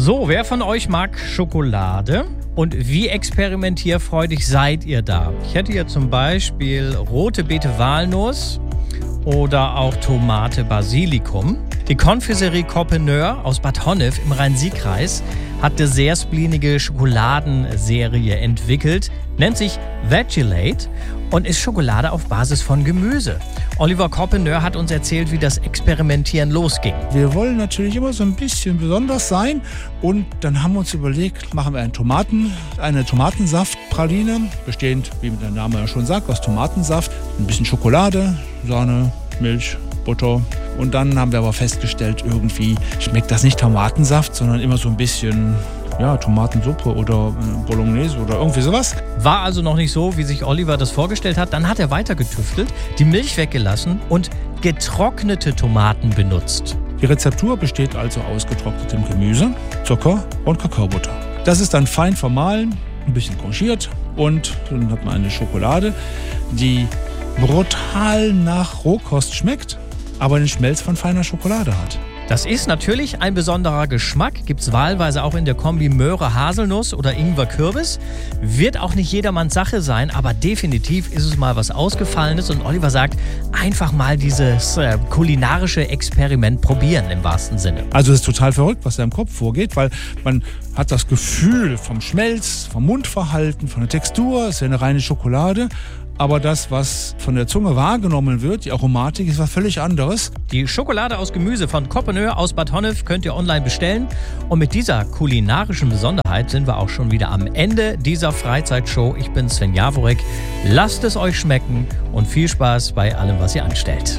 So, wer von euch mag Schokolade? Und wie experimentierfreudig seid ihr da? Ich hätte hier zum Beispiel rote Beete Walnuss oder auch Tomate Basilikum. Die Confiserie Copeneur aus Bad Honnef im Rhein-Sieg-Kreis hat eine sehr spleenige Schokoladenserie entwickelt, nennt sich Vegilate und ist Schokolade auf Basis von Gemüse. Oliver Copeneur hat uns erzählt, wie das Experimentieren losging. Wir wollen natürlich immer so ein bisschen besonders sein und dann haben wir uns überlegt, machen wir eine Tomatensaftpraline, bestehend, wie der Name ja schon sagt, aus Tomatensaft, ein bisschen Schokolade, Sahne, Milch, Butter. Und dann haben wir aber festgestellt, irgendwie schmeckt das nicht Tomatensaft, sondern immer so ein bisschen Tomatensuppe oder Bolognese oder irgendwie sowas. War also noch nicht so, wie sich Oliver das vorgestellt hat. Dann hat er weiter getüftelt, die Milch weggelassen und getrocknete Tomaten benutzt. Die Rezeptur besteht also aus getrocknetem Gemüse, Zucker und Kakaobutter. Das ist dann fein vermahlen, ein bisschen konchiert und dann hat man eine Schokolade, die brutal nach Rohkost schmeckt, aber den Schmelz von feiner Schokolade hat. Das ist natürlich ein besonderer Geschmack, gibt es wahlweise auch in der Kombi Möhre-Haselnuss oder Ingwer-Kürbis. Wird auch nicht jedermanns Sache sein, aber definitiv ist es mal was Ausgefallenes. Und Oliver sagt, einfach mal dieses kulinarische Experiment probieren im wahrsten Sinne. Also es ist total verrückt, was da im Kopf vorgeht, weil man hat das Gefühl vom Schmelz, vom Mundverhalten, von der Textur, es ist ja eine reine Schokolade. Aber das, was von der Zunge wahrgenommen wird, die Aromatik, ist was völlig anderes. Die Schokolade aus Gemüse von Copeneur aus Bad Honnef könnt ihr online bestellen. Und mit dieser kulinarischen Besonderheit sind wir auch schon wieder am Ende dieser Freizeitshow. Ich bin Sven Jaworek. Lasst es euch schmecken und viel Spaß bei allem, was ihr anstellt.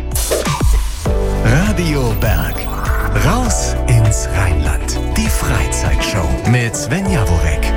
Radio Berg. Raus ins Rheinland. Die Freizeitshow mit Sven Jaworek.